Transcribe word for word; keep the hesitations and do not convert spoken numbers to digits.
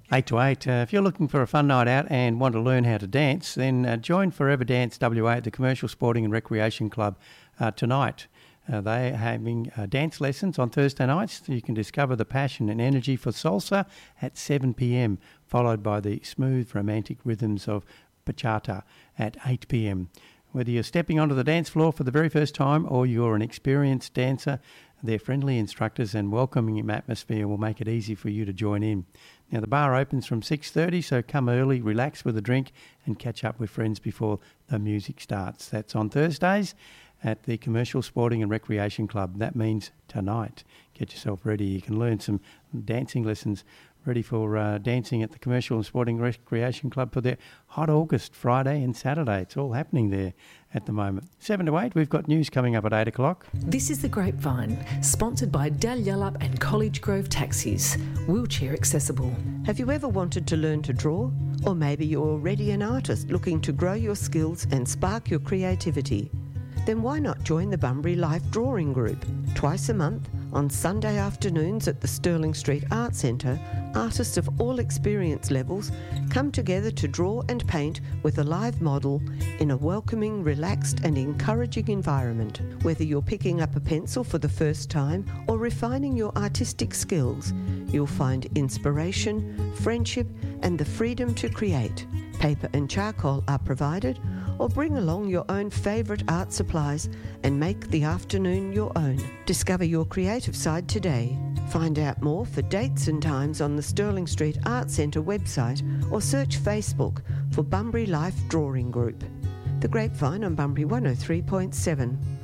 eight to eight. Uh, if you're looking for a fun night out and want to learn how to dance, then uh, join Forever Dance W A at the Commercial Sporting and Recreation Club uh, tonight. Uh, they are having uh, dance lessons on Thursday nights. You can discover the passion and energy for salsa at seven p.m, followed by the smooth romantic rhythms of bachata at eight p.m. Whether you're stepping onto the dance floor for the very first time or you're an experienced dancer, their friendly instructors and welcoming atmosphere will make it easy for you to join in. Now, the bar opens from six thirty, so come early, relax with a drink and catch up with friends before the music starts. That's on Thursdays at the Commercial Sporting and Recreation Club. That means tonight. Get yourself ready. You can learn some dancing lessons ready for uh, dancing at the Commercial and Sporting Recreation Club for their Hot August Friday and Saturday. It's all happening there at the moment. seven to eight, we've got news coming up at eight o'clock. This is The Grapevine, sponsored by Dalyellup and College Grove Taxis, wheelchair accessible. Have you ever wanted to learn to draw? Or maybe you're already an artist looking to grow your skills and spark your creativity? Then why not join the Bunbury Life Drawing Group? Twice a month, on Sunday afternoons at the Stirling Street Art Centre, artists of all experience levels come together to draw and paint with a live model in a welcoming, relaxed and encouraging environment. Whether you're picking up a pencil for the first time or refining your artistic skills, you'll find inspiration, friendship and the freedom to create. Paper and charcoal are provided, or bring along your own favourite art supplies and make the afternoon your own. Discover your creative side today. Find out more for dates and times on the Stirling Street Art Centre website or search Facebook for Bunbury Life Drawing Group. The Grapevine on Bunbury one oh three point seven.